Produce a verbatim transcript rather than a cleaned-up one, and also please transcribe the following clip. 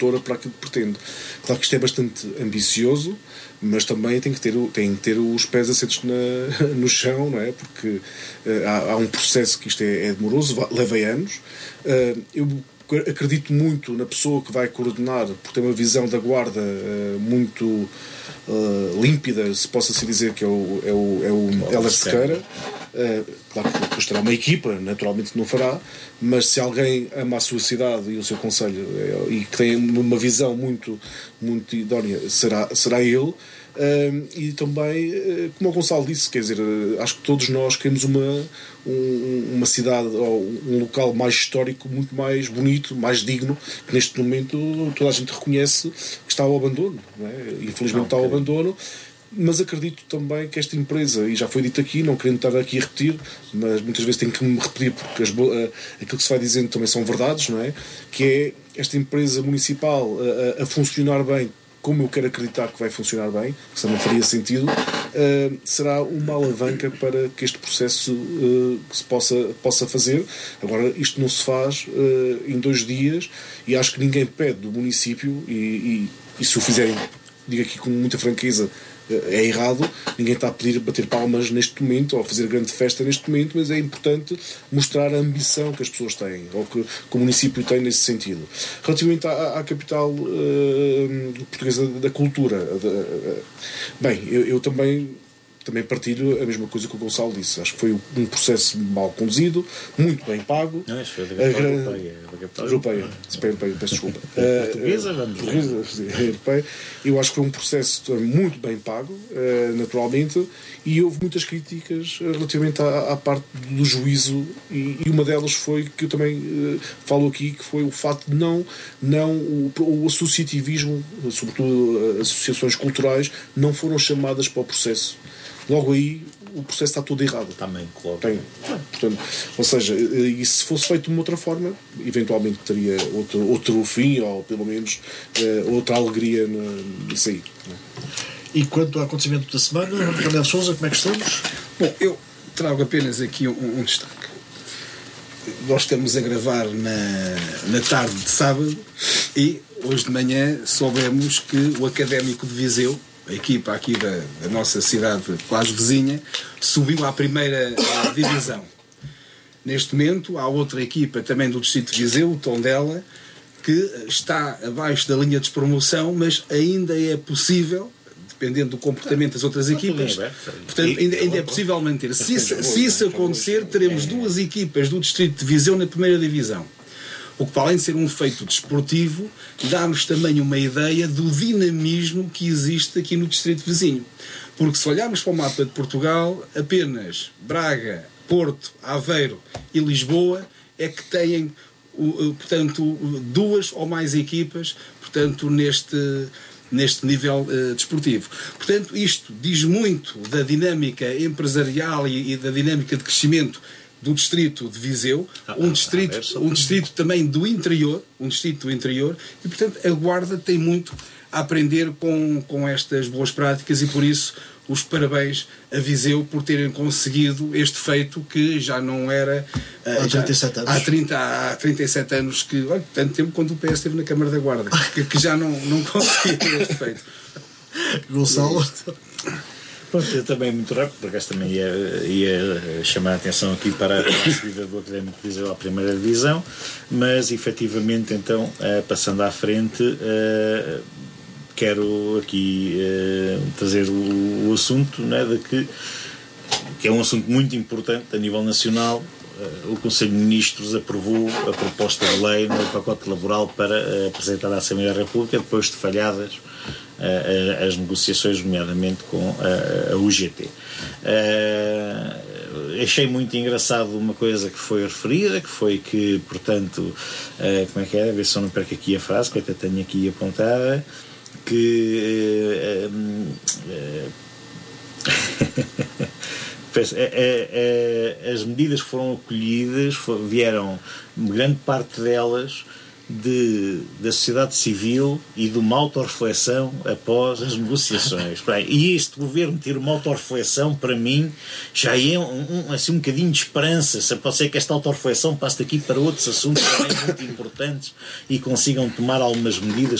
produtora para aquilo que pretende. Claro que isto é bastante ambicioso, mas também tem que ter, tem que ter os pés assentos na, no chão, não é? Porque uh, há, há um processo que isto é, é demoroso, leva anos. Uh, eu acredito muito na pessoa que vai coordenar, por ter uma visão da guarda uh, muito uh, límpida, se possa assim dizer, que é o, é o, é o Héler Sequeira. Uh, claro que depois terá uma equipa, naturalmente não fará, mas se alguém ama a sua cidade e o seu concelho é, e que tem uma visão muito, muito idónea, será, será ele. Uh, e também, uh, como o Gonçalo disse, quer dizer, uh, acho que todos nós queremos uma, um, uma cidade ou um local mais histórico, muito mais bonito, mais digno, que neste momento toda a gente reconhece que está ao abandono, não é? Infelizmente não, está ao abandono. Mas acredito também que esta empresa, e já foi dito aqui, não querendo estar aqui a repetir, mas muitas vezes tenho que me repetir porque as, uh, aquilo que se vai dizendo também são verdades, não é? Que é esta empresa municipal a, a funcionar bem, como eu quero acreditar que vai funcionar bem, se não faria sentido, uh, será uma alavanca para que este processo uh, se possa, possa fazer. Agora, isto não se faz uh, em dois dias e acho que ninguém pede do município, e, e, e se o fizerem, digo aqui com muita franqueza, é errado, ninguém está a pedir bater palmas neste momento ou a fazer grande festa neste momento, mas é importante mostrar a ambição que as pessoas têm ou que, que o município tem nesse sentido. Relativamente à, à capital uh, portuguesa da cultura, uh, uh, bem, eu, eu também também partilho a mesma coisa que o Gonçalo disse. Acho que foi um processo mal conduzido, muito bem pago. Não, isso foi da capital gran... europeia. Da capital europeia. europeia. Peço desculpa. Portuguesa, vamos uh, europeia. Eu acho que foi um processo muito bem pago, uh, naturalmente, e houve muitas críticas relativamente à, à parte do juízo, e, e uma delas foi, que eu também uh, falo aqui, que foi o facto de não, não o, o associativismo, sobretudo uh, associações culturais, não foram chamadas para o processo. Logo aí o processo está todo errado. Também, claro. Tem. Portanto, ou seja, e se fosse feito de uma outra forma, eventualmente teria outro, outro fim, ou pelo menos uh, outra alegria nisso aí. E quanto ao acontecimento da semana, Rafael Sousa, como é que estamos? Bom, eu trago apenas aqui um, um destaque. Nós estamos a gravar na, na tarde de sábado e hoje de manhã soubemos que o Académico de Viseu, a equipa aqui da, da nossa cidade quase vizinha, subiu à primeira uh, divisão. Neste momento há outra equipa também do distrito de Viseu, o Tondela, que está abaixo da linha de despromoção, mas ainda é possível, dependendo do comportamento das outras equipas, portanto ainda, ainda é possível manter. Se isso, se isso acontecer, teremos duas equipas do distrito de Viseu na primeira divisão. O que, para além de ser um feito desportivo, dá-nos também uma ideia do dinamismo que existe aqui no distrito vizinho. Porque se olharmos para o mapa de Portugal, apenas Braga, Porto, Aveiro e Lisboa é que têm, portanto, duas ou mais equipas, portanto, neste, neste nível uh, desportivo. Portanto, isto diz muito da dinâmica empresarial e, e da dinâmica de crescimento do distrito de Viseu, ah, um, distrito, ah, um distrito também do interior, um distrito do interior, e portanto a Guarda tem muito a aprender com, com estas boas práticas, e por isso os parabéns a Viseu por terem conseguido este feito que já não era há trinta e sete anos. Há, trinta, há trinta e sete anos, que, olha, tanto tempo quando o P S esteve na Câmara da Guarda, que, que já não, não conseguia ter este feito. Gonçalo? Pronto, eu também muito rápido, porque acaso também ia, ia chamar a atenção aqui para a subida do Académico de Viseu à primeira divisão, mas efetivamente então, uh, passando à frente, uh, quero aqui uh, trazer o, o assunto, né, de que, que é um assunto muito importante a nível nacional. Uh, o Conselho de Ministros aprovou a proposta de lei no pacote laboral para uh, apresentar à Assembleia da República, depois de falhadas Uh, as negociações, nomeadamente com a, a U G T. Uh, achei muito engraçado uma coisa que foi referida, que foi que, portanto, uh, como é que é? A ver se eu não perco aqui a frase, que eu até tenho aqui apontada, que uh, uh, uh, as medidas que foram acolhidas vieram, grande parte delas, de, da sociedade civil e de uma autorreflexão após as negociações. E este governo ter uma autorreflexão, para mim, já é um, um, assim, um bocadinho de esperança. Pode ser que esta autorreflexão passe daqui para outros assuntos também muito importantes e consigam tomar algumas medidas